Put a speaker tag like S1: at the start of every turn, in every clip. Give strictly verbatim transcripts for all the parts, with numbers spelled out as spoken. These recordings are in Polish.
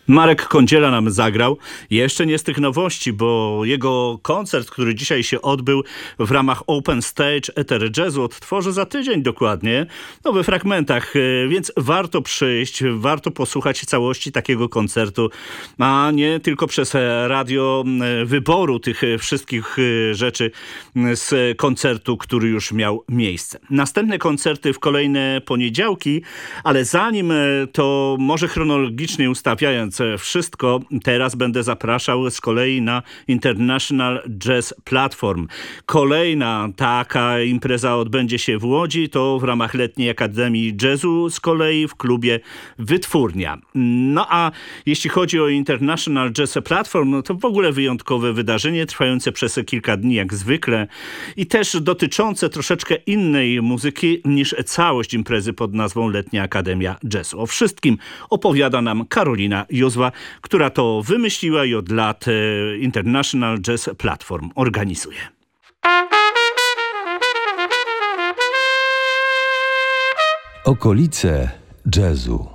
S1: Marek Kądziela nam zagrał. Jeszcze nie z tych nowości, bo jego koncert, który dzisiaj się odbył w ramach Open Stage Ether Jazzu, odtworzy za tydzień dokładnie, no we fragmentach, więc warto przyjść, warto posłuchać całości takiego koncertu, a nie tylko przez radio wyboru tych wszystkich rzeczy z koncertu, który już miał miejsce. Następne koncerty w kolejne poniedziałki, ale zanim to może chronologicznie ustawiając wszystko, teraz będę zapraszał z kolei na International Jazz Platform. Kolejna taka impreza odbędzie się w Łodzi, to w ramach Letniej Akademii Jazzu, z kolei w klubie Wytwórnia. No a jeśli chodzi o International Jazz Platform, no to w ogóle wyjątkowe wydarzenie, trwające przez kilka dni jak zwykle i też dotyczące troszeczkę innej muzyki niż całość imprezy pod nazwą Letnia Akademia Jazzu. O wszystkim opowiada nam Karolina Józwa, która to wymyśliła i od lat International Jazz Platform organizuje.
S2: Okolice jazzu.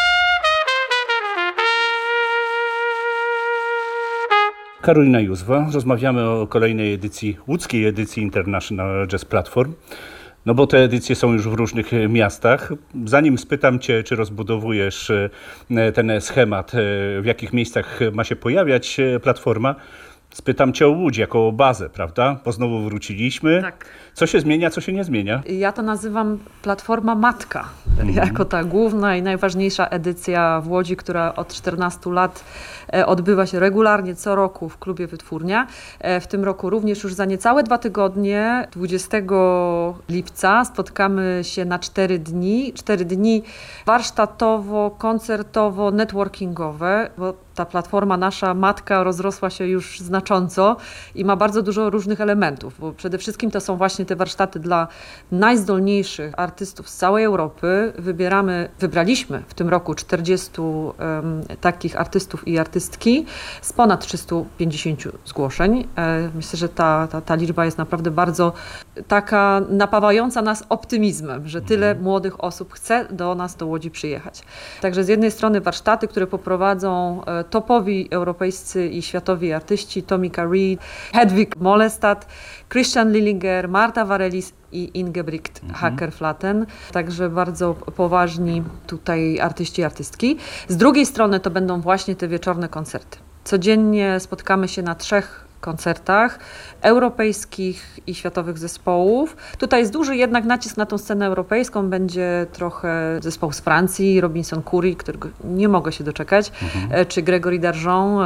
S1: Karolina Józwa. Rozmawiamy o kolejnej edycji, łódzkiej edycji International Jazz Platform. No bo te edycje są już w różnych miastach. Zanim spytam Cię, czy rozbudowujesz ten schemat, w jakich miejscach ma się pojawiać platforma, spytam Cię o Łódź jako o bazę, prawda? Bo znowu wróciliśmy. Tak. Co się zmienia, co się nie zmienia?
S3: Ja to nazywam Platforma Matka, mm. jako ta główna i najważniejsza edycja w Łodzi, która od czternastu lat odbywa się regularnie co roku w klubie Wytwórnia. W tym roku również już za niecałe dwa tygodnie, dwudziestego lipca, spotkamy się na cztery dni. Cztery dni warsztatowo, koncertowo, networkingowe, bo ta platforma nasza matka rozrosła się już znacząco i ma bardzo dużo różnych elementów, bo przede wszystkim to są właśnie te warsztaty dla najzdolniejszych artystów z całej Europy. Wybieramy, wybraliśmy w tym roku czterdziestu um, takich artystów i artystki z ponad trzystu pięćdziesięciu zgłoszeń. E, myślę, że ta, ta, ta liczba jest naprawdę bardzo taka napawająca nas optymizmem, że tyle młodych osób chce do nas, do Łodzi przyjechać. Także z jednej strony warsztaty, które poprowadzą e, topowi europejscy i światowi artyści, Tomika Reed, Hedwig Molestad, Christian Lillinger, Marta Varelis i Ingebrigt mhm. Hacker-Flatten. Także bardzo poważni tutaj artyści i artystki. Z drugiej strony to będą właśnie te wieczorne koncerty. Codziennie spotkamy się na trzech koncertach europejskich i światowych zespołów. Tutaj jest duży jednak nacisk na tą scenę europejską. Będzie trochę zespołu z Francji, Robinson Curry, którego nie mogę się doczekać, mhm. czy Gregory Darjon,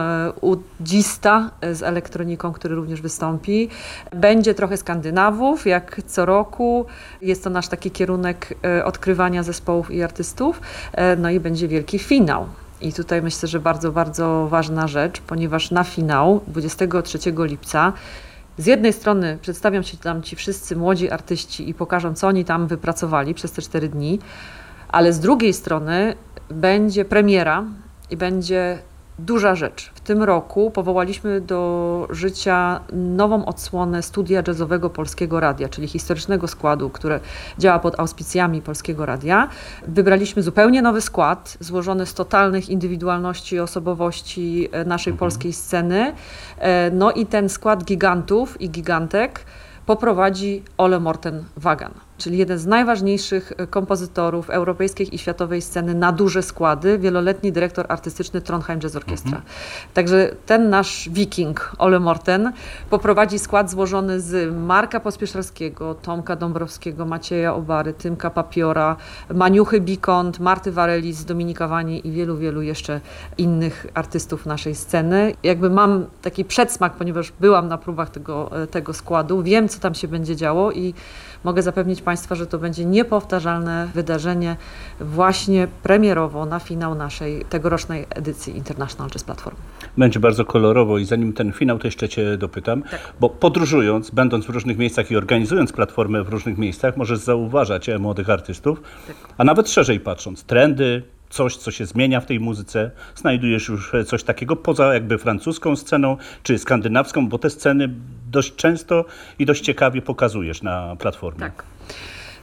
S3: udzista z elektroniką, który również wystąpi. Będzie trochę Skandynawów, jak co roku. Jest to nasz taki kierunek odkrywania zespołów i artystów. No i będzie wielki finał. I tutaj myślę, że bardzo, bardzo ważna rzecz, ponieważ na finał dwudziestego trzeciego lipca z jednej strony przedstawią się tam ci wszyscy młodzi artyści i pokażą, co oni tam wypracowali przez te cztery dni, ale z drugiej strony będzie premiera i będzie duża rzecz. W tym roku powołaliśmy do życia nową odsłonę studia jazzowego Polskiego Radia, czyli historycznego składu, które działa pod auspicjami Polskiego Radia. Wybraliśmy zupełnie nowy skład, złożony z totalnych indywidualności i osobowości naszej mhm. polskiej sceny. No i ten skład gigantów i gigantek poprowadzi Ole Morten Wagan, czyli jeden z najważniejszych kompozytorów europejskiej i światowej sceny na duże składy, wieloletni dyrektor artystyczny Trondheim Jazz Orchestra. Mhm. Także ten nasz wiking, Ole Morten, poprowadzi skład złożony z Marka Pospieszalskiego, Tomka Dąbrowskiego, Macieja Obary, Tymka Papiora, Maniuchy Bikont, Marty Varelis, Dominika Wani i wielu, wielu jeszcze innych artystów naszej sceny. Jakby mam taki przedsmak, ponieważ byłam na próbach tego, tego składu, wiem, co tam się będzie działo i mogę zapewnić Państwa, że to będzie niepowtarzalne wydarzenie właśnie premierowo na finał naszej tegorocznej edycji International Jazz Platform.
S1: Będzie bardzo kolorowo i zanim ten finał, to jeszcze Cię dopytam, tak. bo podróżując, będąc w różnych miejscach i organizując platformę w różnych miejscach, możesz zauważać młodych artystów, tak. a nawet szerzej patrząc, trendy, coś, co się zmienia w tej muzyce, znajdujesz już coś takiego poza jakby francuską sceną czy skandynawską, bo te sceny dość często i dość ciekawie pokazujesz na platformie.
S3: Tak.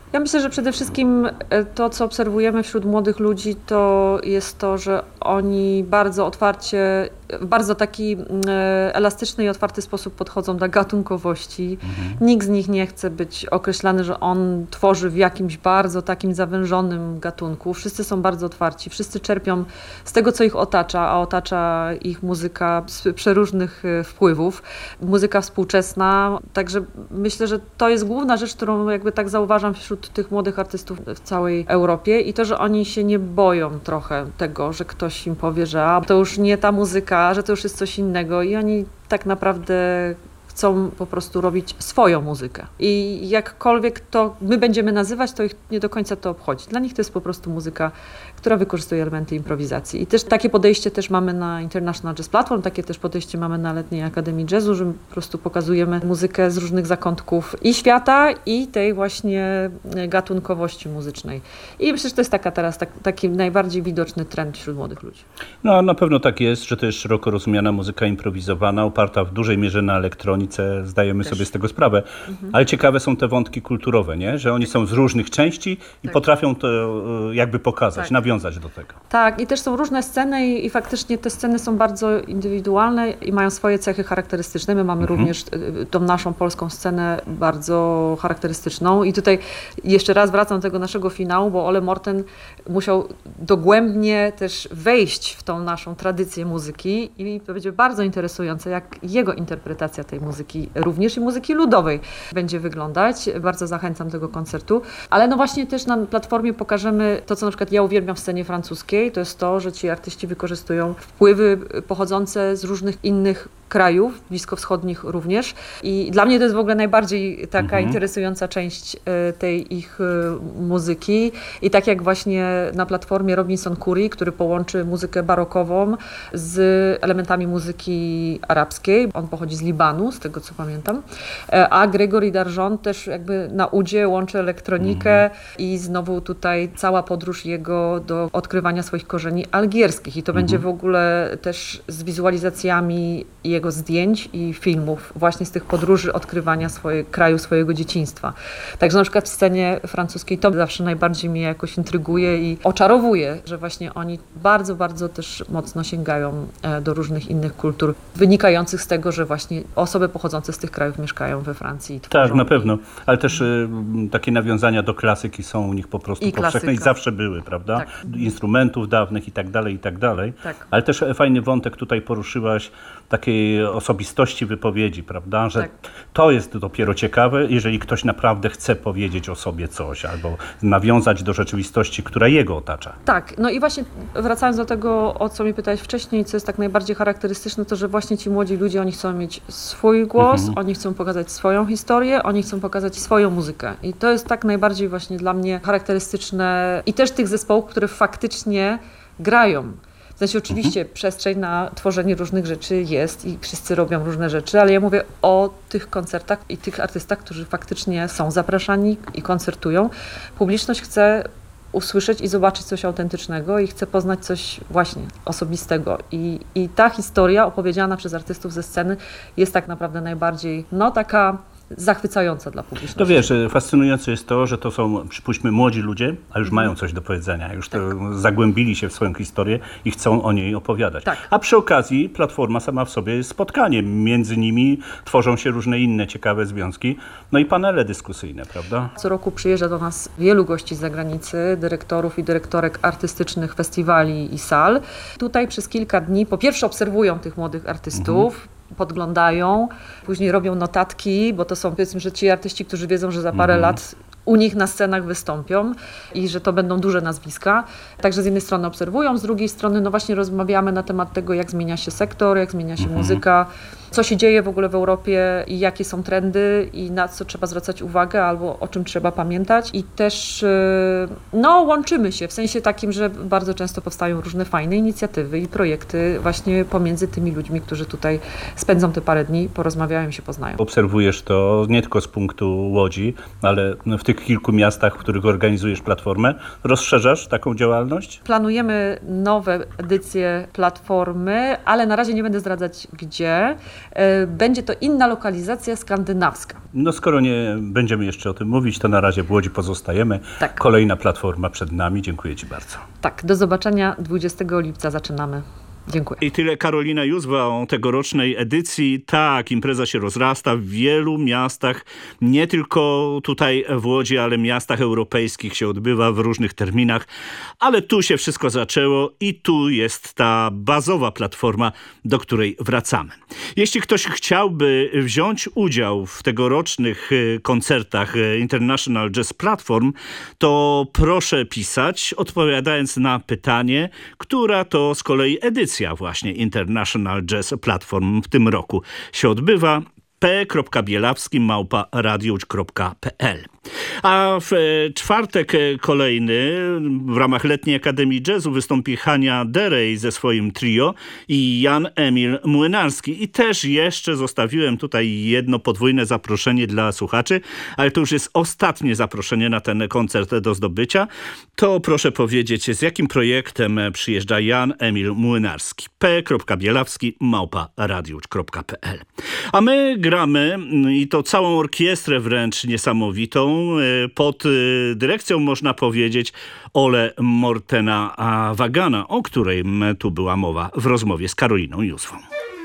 S3: Ja myślę, że przede wszystkim to, co obserwujemy wśród młodych ludzi, to jest to, że oni bardzo otwarcie, w bardzo taki elastyczny i otwarty sposób podchodzą do gatunkowości. Mhm. Nikt z nich nie chce być określany, że on tworzy w jakimś bardzo takim zawężonym gatunku. Wszyscy są bardzo otwarci, wszyscy czerpią z tego, co ich otacza, a otacza ich muzyka z przeróżnych wpływów. Muzyka współczesna, także myślę, że to jest główna rzecz, którą jakby tak zauważam wśród tych młodych artystów w całej Europie i to, że oni się nie boją trochę tego, że ktoś im powie, że a, to już nie ta muzyka, że to już jest coś innego i oni tak naprawdę chcą po prostu robić swoją muzykę. I jakkolwiek to my będziemy nazywać, to ich nie do końca to obchodzi. Dla nich to jest po prostu muzyka, która wykorzystuje elementy improwizacji. I też takie podejście też mamy na International Jazz Platform, takie też podejście mamy na Letniej Akademii Jazzu, że po prostu pokazujemy muzykę z różnych zakątków i świata, i tej właśnie gatunkowości muzycznej. I myślę, że to jest taka teraz tak, taki najbardziej widoczny trend wśród młodych ludzi.
S1: No na pewno tak jest, że to jest szeroko rozumiana muzyka improwizowana, oparta w dużej mierze na elektronice. Zdajemy też sobie z tego sprawę. Mhm. Ale ciekawe są te wątki kulturowe, nie? Że oni są z różnych części i tak. potrafią to jakby pokazać, tak. nawiązać do tego.
S3: Tak, i też są różne sceny i, i faktycznie te sceny są bardzo indywidualne i mają swoje cechy charakterystyczne. My mamy mhm. również tą naszą polską scenę bardzo charakterystyczną i tutaj jeszcze raz wracam do tego naszego finału, bo Ole Morten musiał dogłębnie też wejść w tą naszą tradycję muzyki i to będzie bardzo interesujące, jak jego interpretacja tej muzyki również i muzyki ludowej będzie wyglądać. Bardzo zachęcam do tego koncertu. Ale no właśnie też na platformie pokażemy to, co na przykład ja uwielbiam w scenie francuskiej, to jest to, że ci artyści wykorzystują wpływy pochodzące z różnych innych krajów, bliskowschodnich również. I dla mnie to jest w ogóle najbardziej taka mhm. interesująca część tej ich muzyki. I tak jak właśnie na platformie Robinson Curry, który połączy muzykę barokową z elementami muzyki arabskiej. On pochodzi z Libanu, z tego co pamiętam. A Gregory Darjon też jakby na udzie łączy elektronikę mhm. i znowu tutaj cała podróż jego do odkrywania swoich korzeni algierskich. I to mhm. będzie w ogóle też z wizualizacjami jego zdjęć i filmów właśnie z tych podróży odkrywania swojego kraju, swojego dzieciństwa. Także na przykład w scenie francuskiej to zawsze najbardziej mnie jakoś intryguje i oczarowuje, że właśnie oni bardzo, bardzo też mocno sięgają do różnych innych kultur, wynikających z tego, że właśnie osoby pochodzące z tych krajów mieszkają we Francji.
S1: Tak, na pewno. Ale też y, takie nawiązania do klasyki są u nich po prostu
S3: I
S1: powszechne
S3: klasyka.
S1: i zawsze były, prawda?
S3: Tak.
S1: Instrumentów dawnych i tak dalej, i tak dalej.
S3: Tak.
S1: Ale też fajny wątek tutaj poruszyłaś takiej osobistości wypowiedzi, prawda? Że tak. to jest dopiero ciekawe, jeżeli ktoś naprawdę chce powiedzieć o sobie coś albo nawiązać do rzeczywistości, która jego otacza.
S3: Tak, no i właśnie wracając do tego, o co mnie pytałeś wcześniej, co jest tak najbardziej charakterystyczne, to że właśnie ci młodzi ludzie, oni chcą mieć swój głos, mhm. oni chcą pokazać swoją historię, oni chcą pokazać swoją muzykę. I to jest tak najbardziej właśnie dla mnie charakterystyczne i też tych zespołów, które faktycznie grają. W sensie oczywiście mhm. przestrzeń na tworzenie różnych rzeczy jest i wszyscy robią różne rzeczy, ale ja mówię o tych koncertach i tych artystach, którzy faktycznie są zapraszani i koncertują. Publiczność chce usłyszeć i zobaczyć coś autentycznego i chce poznać coś właśnie osobistego. I, i ta historia opowiedziana przez artystów ze sceny jest tak naprawdę najbardziej, no taka zachwycająca dla publiczności.
S1: To wiesz, fascynujące jest to, że to są, przypuśćmy, młodzi ludzie, a już mm. mają coś do powiedzenia, już tak. to zagłębili się w swoją historię i chcą o niej opowiadać.
S3: Tak.
S1: A przy okazji platforma sama w sobie jest spotkaniem. Między nimi tworzą się różne inne ciekawe związki, no i panele dyskusyjne, prawda?
S3: Co roku przyjeżdża do nas wielu gości z zagranicy, dyrektorów i dyrektorek artystycznych festiwali i sal. Tutaj przez kilka dni po pierwsze obserwują tych młodych artystów, mm. podglądają, później robią notatki, bo to są, powiedzmy, że ci artyści, którzy wiedzą, że za parę mm. lat u nich na scenach wystąpią i że to będą duże nazwiska. Także z jednej strony obserwują, z drugiej strony no właśnie rozmawiamy na temat tego, jak zmienia się sektor, jak zmienia się mm. muzyka, co się dzieje w ogóle w Europie i jakie są trendy i na co trzeba zwracać uwagę albo o czym trzeba pamiętać. I też no, łączymy się w sensie takim, że bardzo często powstają różne fajne inicjatywy i projekty właśnie pomiędzy tymi ludźmi, którzy tutaj spędzą te parę dni, porozmawiają, się poznają.
S1: Obserwujesz to nie tylko z punktu Łodzi, ale w tych tych kilku miastach, w których organizujesz platformę? Rozszerzasz taką działalność?
S3: Planujemy nowe edycje platformy, ale na razie nie będę zdradzać gdzie. Będzie to inna lokalizacja skandynawska.
S1: No skoro nie będziemy jeszcze o tym mówić, to na razie w Łodzi pozostajemy.
S3: Tak.
S1: Kolejna platforma przed nami. Dziękuję Ci bardzo.
S3: Tak, do zobaczenia dwudziestego lipca zaczynamy. Dziękuję.
S1: I tyle Karolina Józwa o tegorocznej edycji. Tak, impreza się rozrasta w wielu miastach, nie tylko tutaj w Łodzi, ale miastach europejskich się odbywa w różnych terminach. Ale tu się wszystko zaczęło i tu jest ta bazowa platforma, do której wracamy. Jeśli ktoś chciałby wziąć udział w tegorocznych koncertach International Jazz Platform, to proszę pisać, odpowiadając na pytanie, która to z kolei edycja właśnie International Jazz Platform w tym roku się odbywa. p kropka bielawski małpa radiusz kropka p l. A w czwartek kolejny w ramach Letniej Akademii Jazzu wystąpi Hania Derej ze swoim trio i Jan Emil Młynarski. I też jeszcze zostawiłem tutaj jedno podwójne zaproszenie dla słuchaczy, ale to już jest ostatnie zaproszenie na ten koncert do zdobycia. To proszę powiedzieć, z jakim projektem przyjeżdża Jan Emil Młynarski. p kropka bielawski małpa radiusz kropka p l. A my gramy i to całą orkiestrę wręcz niesamowitą pod dyrekcją, można powiedzieć, Ole Mortena Wagana, o której tu była mowa w rozmowie z Karoliną Józwą.